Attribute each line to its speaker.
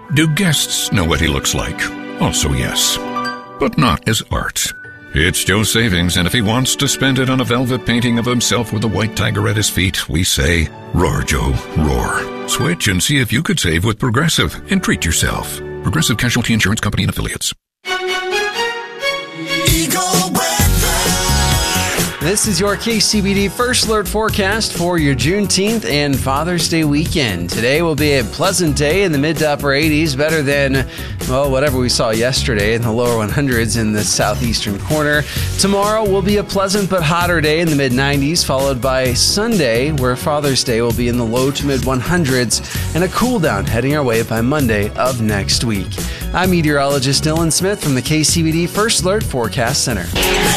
Speaker 1: Do guests know what he looks like? Also yes, but not as art. It's Joe's savings, and if he wants to spend it on a velvet painting of himself with a white tiger at his feet, we say, roar, Joe, roar. Switch and see if you could save with Progressive and treat yourself. Progressive Casualty Insurance Company and Affiliates.
Speaker 2: This is your KCBD First Alert forecast for your Juneteenth and Father's Day weekend. Today will be a pleasant day in the mid to upper 80s, better than, well, whatever we saw yesterday in the lower 100s in the southeastern corner. Tomorrow will be a pleasant but hotter day in the mid 90s, followed by Sunday, where Father's Day will be in the low to mid 100s, and a cool down heading our way by Monday of next week. I'm meteorologist Dylan Smith from the KCBD First Alert Forecast Center.